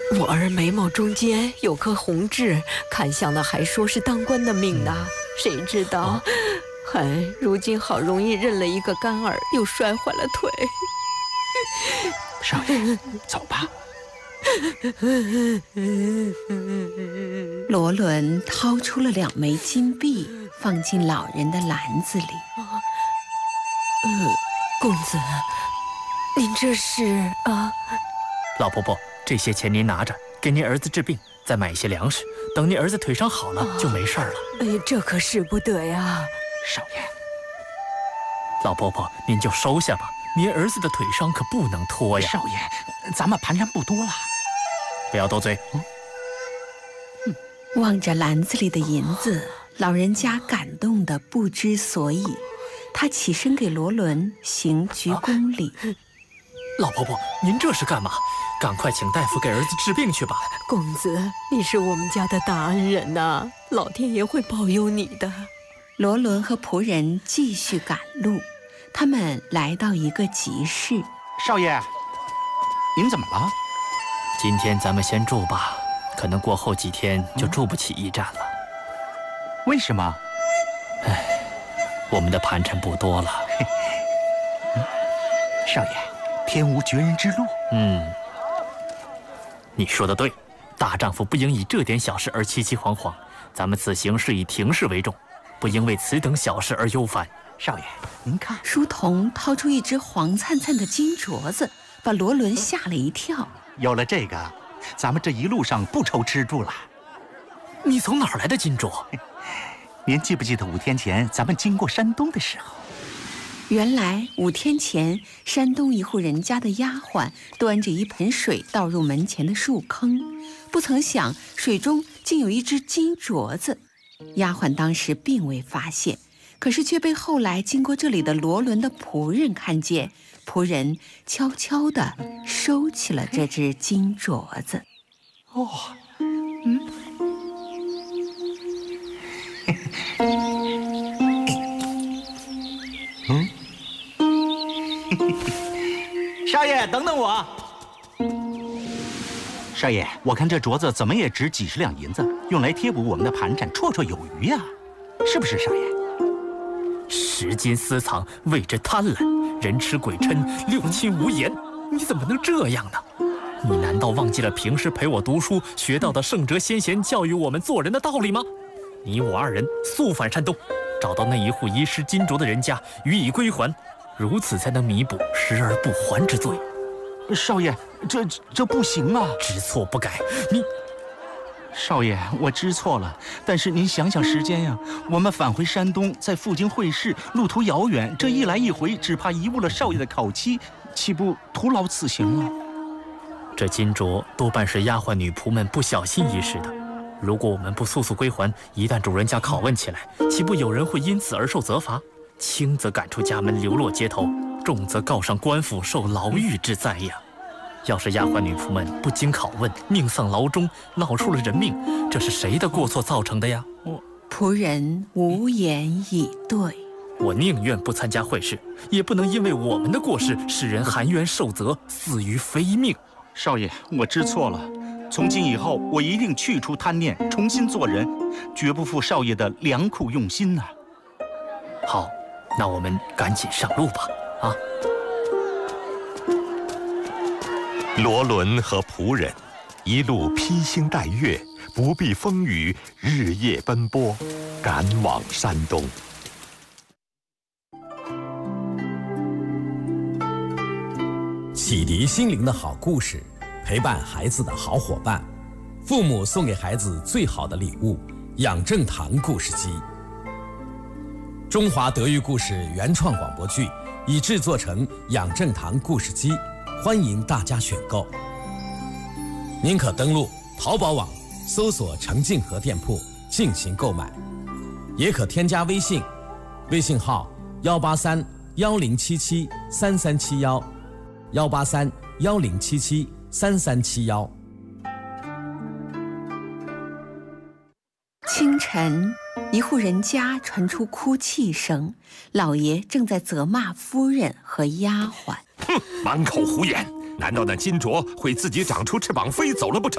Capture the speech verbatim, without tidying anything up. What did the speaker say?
我儿眉毛中间有颗红痣，看相的还说是当官的命呢，谁知道，嗨，如今好容易认了一个干儿，又摔坏了腿。 少爷，走吧。 罗伦掏出了两枚金币，放进老人的篮子里。 呃，公子，您这是啊？ 老婆婆，这些钱您拿着，给您儿子治病，再买一些粮食，等您儿子腿伤好了、啊、就没事了。 哎，这可使不得呀， 少爷。 老婆婆，您就收下吧，您儿子的腿伤可不能拖呀。 少爷，咱们盘缠不多了， 不要多嘴。嗯嗯、望着篮子里的银子，老人家感动得不知所以。他起身给罗伦行鞠躬礼。啊、 老婆婆，您这是干嘛？赶快请大夫给儿子治病去吧。 公子，你是我们家的大恩人呐、啊，老天爷会保佑你的。 罗伦和仆人继续赶路，他们来到一个集市。 少爷，您怎么了？ 今天咱们先住吧，可能过后几天就住不起驿站了。 为什么？ 唉，我们的盘缠不多了。 嗯、少爷，天无绝人之路。 嗯，你说的对，大丈夫不应以这点小事而凄凄惶惶。咱们此行是以庭事为重，不应为此等小事而忧烦。 少爷，您看， 书童掏出一只黄灿灿的金镯子，把罗伦吓了一跳。 有了这个，咱们这一路上不愁吃住了。 你从哪儿来的金镯？ 您记不记得五天前咱们经过山东的时候？ 原来五天前，山东一户人家的丫鬟端着一盆水倒入门前的树坑，不曾想水中竟有一只金镯子。丫鬟当时并未发现，可是却被后来经过这里的罗伦的仆人看见，仆人悄悄地收起了这只金镯子。 哦，嗯，嗯，少爷，等等我。少爷，我看这镯子怎么也值几十两银子，用来贴补我们的盘缠，绰绰有余呀、啊，是不是，少爷？ 拾金私藏，谓之贪婪，人吃鬼嗔，六亲无言，你怎么能这样呢？你难道忘记了平时陪我读书学到的圣哲先贤教育我们做人的道理吗？你我二人速返山东，找到那一户遗失金镯的人家，予以归还，如此才能弥补失而不还之罪。 少爷，这这不行啊！ 知错不改，你…… 少爷，我知错了，但是您想想时间呀，我们返回山东，在赴京会试，路途遥远，这一来一回，只怕贻误了少爷的考期，岂不徒劳此行了？ 这金镯多半是丫鬟女仆们不小心遗失的，如果我们不速速归还，一旦主人家拷问起来，岂不有人会因此而受责罚？轻则赶出家门，流落街头，重则告上官府，受牢狱之灾呀！要是丫鬟女仆们不经拷问，命丧牢中，闹出了人命，这是谁的过错造成的呀？ 我仆人无言以对。 我宁愿不参加会试，也不能因为我们的过失，使人含冤受责，死于非命。 少爷，我知错了，从今以后，我一定去除贪念，重新做人，绝不负少爷的良苦用心呐、啊。 好，那我们赶紧上路吧，啊！ 罗伦和仆人一路披星戴月，不避风雨，日夜奔波，赶往山东。 启迪心灵的好故事，陪伴孩子的好伙伴，父母送给孩子最好的礼物——养正堂故事机。中华德育故事原创广播剧已制作成养正堂故事机，欢迎大家选购。您可登录淘宝网搜索程静和店铺进行购买，也可添加微信，微信号幺八三幺零七七三三七幺，幺八三幺零七七三三七幺。 清晨，一户人家传出哭泣声，老爷正在责骂夫人和丫鬟。 哼，满口胡言！难道那金镯会自己长出翅膀飞走了不成？